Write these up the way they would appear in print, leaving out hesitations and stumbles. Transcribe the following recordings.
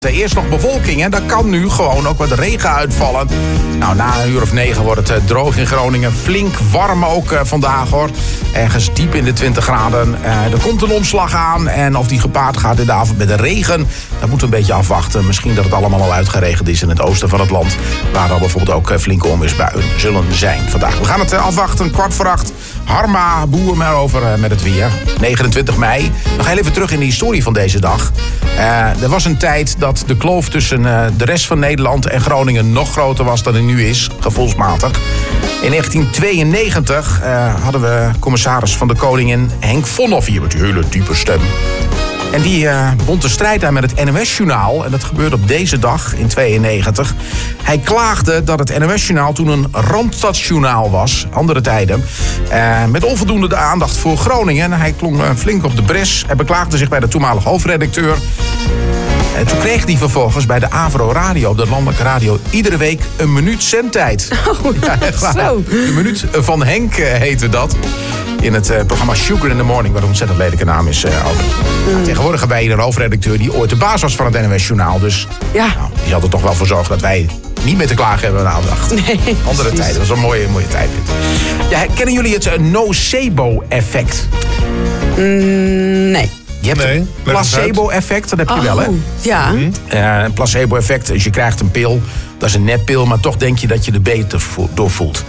Eerst nog bewolking en daar kan nu gewoon ook wat regen uitvallen. Nou, na 9:00 wordt het droog in Groningen. Flink warm ook vandaag hoor. Ergens diep in de 20 graden. Er komt een omslag aan en of die gepaard gaat in de avond met de regen, dat moeten we een beetje afwachten. Misschien dat het allemaal al uitgeregend is in het oosten van het land, waar dan bijvoorbeeld ook flinke onweersbuien zullen zijn vandaag. We gaan het afwachten, 7:15. Harma, boer maar over met het weer. 29 mei. Nog heel even terug in de historie van deze dag. Er was een tijd dat de kloof tussen de rest van Nederland en Groningen nog groter was dan het nu is, gevoelsmatig. In 1992 hadden we commissaris van de Koningin Henk Vonhoff hier met die hele diepe stem. En die bond de strijd aan met het NOS-journaal. En dat gebeurde op deze dag in 92. Hij klaagde dat het NOS-journaal toen een randstadsjournaal was. Andere tijden. Met onvoldoende aandacht voor Groningen. En hij klonk flink op de bres. Hij beklaagde zich bij de toenmalige hoofdredacteur. En toen kreeg hij vervolgens bij de Avro Radio, de landelijke radio, iedere week een minuut zendtijd. Oh, ja, echt waar. Zo. De minuut van Henk heette dat. In het programma Sugar in the Morning, wat een ontzettend lelijke naam is. Tegenwoordig hebben wij een hoofdredacteur die ooit de baas was van het NOS-journaal. Dus ja. Die zal er toch wel voor zorgen dat wij niet meer te klagen hebben aan aandacht. Nee, andere precies. tijden, dat was een mooie tijd. Ja, kennen jullie het nocebo-effect? Nee. Je hebt een placebo-effect, dat heb je wel, hè? Ja. Een placebo-effect, dus je krijgt een pil, dat is een neppil, maar toch denk je dat je er beter door voelt.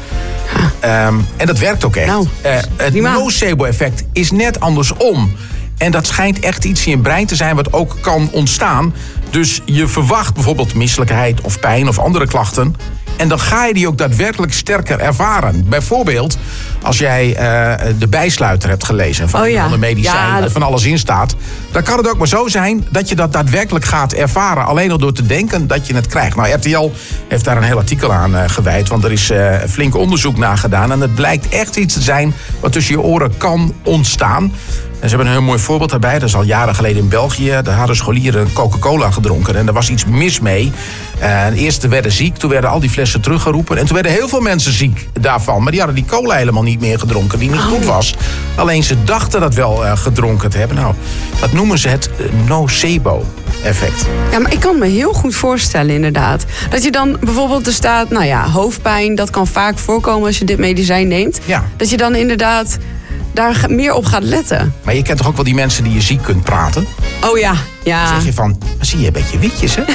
En dat werkt ook echt. Nou, het nocebo-effect is net andersom. En dat schijnt echt iets in je brein te zijn wat ook kan ontstaan. Dus je verwacht bijvoorbeeld misselijkheid of pijn of andere klachten. En dan ga je die ook daadwerkelijk sterker ervaren. Bijvoorbeeld als jij de bijsluiter hebt gelezen van de medicijn, waar van alles in staat. Dan kan het ook maar zo zijn dat je dat daadwerkelijk gaat ervaren. Alleen al door te denken dat je het krijgt. Nou, RTL heeft daar een heel artikel aan gewijd. Want er is flink onderzoek naar gedaan. En het blijkt echt iets te zijn wat tussen je oren kan ontstaan. En ze hebben een heel mooi voorbeeld daarbij. Dat is al jaren geleden in België. Daar hadden scholieren Coca-Cola gedronken. En er was iets mis mee. Eerst werden ziek. Toen werden al die flessen teruggeroepen. En toen werden heel veel mensen ziek daarvan. Maar die hadden die cola helemaal niet meer gedronken. Die niet goed was. Alleen ze dachten dat wel gedronken te hebben. Nou, dat noemen ze het nocebo-effect. Ja, maar ik kan me heel goed voorstellen inderdaad. Dat je dan bijvoorbeeld er staat, hoofdpijn. Dat kan vaak voorkomen als je dit medicijn neemt. Ja. Dat je dan inderdaad daar meer op gaat letten. Maar je kent toch ook wel die mensen die je ziek kunt praten? Oh ja, ja. Dan zeg je van, zie je een beetje witjes, hè?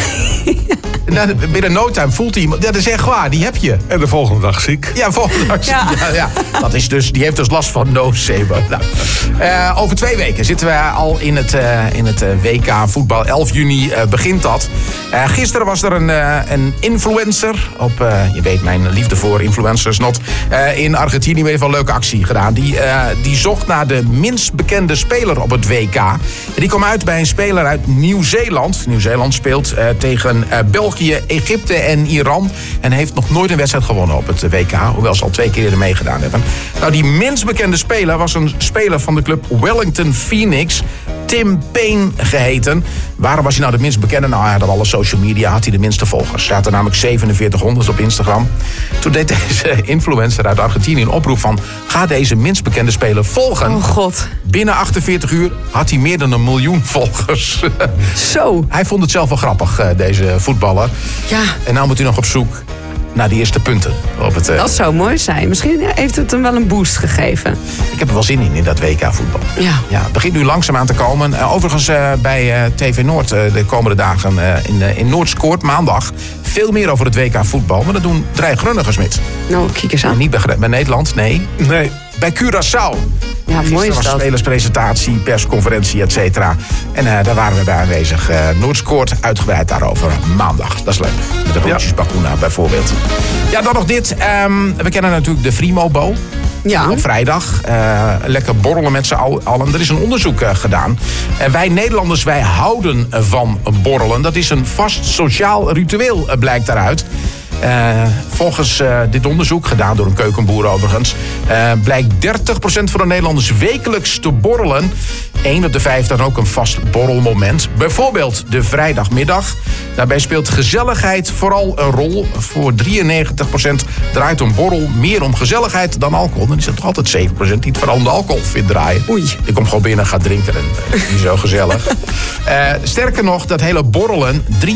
Binnen no time voelt hij iemand, dat is echt waar, die heb je. En de volgende dag ziek. Ja, volgende dag ziek. Ja. Dat is dus, die heeft dus last van nocebo. Nou, over 2 weken zitten we al in het WK voetbal. 11 juni begint dat. Gisteren was er een influencer op, je weet mijn liefde voor influencers not, in Argentinië heeft wel een leuke actie gedaan. Die zocht naar de minst bekende speler op het WK. En die kwam uit bij een speler uit Nieuw-Zeeland. Nieuw-Zeeland speelt tegen België, Egypte en Iran. En heeft nog nooit een wedstrijd gewonnen op het WK. Hoewel ze al 2 keer eerder meegedaan hebben. Nou, die minst bekende speler was een speler van de club Wellington Phoenix. Tim Payne geheten. Waarom was hij nou de minst bekende? Nou, hij had op alle social media had hij de minste volgers. Hij had er namelijk 4700 op Instagram. Toen deed deze influencer uit Argentinië een oproep van, ga deze minst bekende speler volgen. Oh god. Binnen 48 uur had hij meer dan 1 miljoen volgers. Zo. Hij vond het zelf wel grappig, deze voetballer. Ja. En nou moet hij nog op zoek naar de eerste punten. Op het, dat zou mooi zijn. Misschien heeft het hem wel een boost gegeven. Ik heb er wel zin in dat WK voetbal. Ja. Het begint nu langzaam aan te komen. Overigens bij TV Noord de komende dagen in Noord scoort maandag veel meer over het WK voetbal. Maar dat doen 3 Grunnigers met. Nou, kijk eens aan. En niet bij Nederland, nee. Bij Curaçao. Ja, mooi is dat. Was spelerspresentatie, persconferentie, et cetera. En daar waren we bij aanwezig. Noord scoort uitgebreid daarover maandag. Dat is leuk. Met de broodjes Bakuna bijvoorbeeld. Ja, dan nog dit. We kennen natuurlijk de Frimobo. Ja. Op vrijdag. Lekker borrelen met z'n allen. Er is een onderzoek gedaan. Wij Nederlanders, wij houden van borrelen. Dat is een vast sociaal ritueel, blijkt daaruit. Volgens dit onderzoek, gedaan door een keukenboer overigens, blijkt 30% van de Nederlanders wekelijks te borrelen. 1 op de 5 dan ook een vast borrelmoment. Bijvoorbeeld de vrijdagmiddag. Daarbij speelt gezelligheid vooral een rol. Voor 93% draait een borrel meer om gezelligheid dan alcohol. Dan is het toch altijd 7% die het vooral om de alcohol vindt draaien. Oei. Ik kom gewoon binnen en ga drinken en niet zo gezellig. Sterker nog, dat hele borrelen,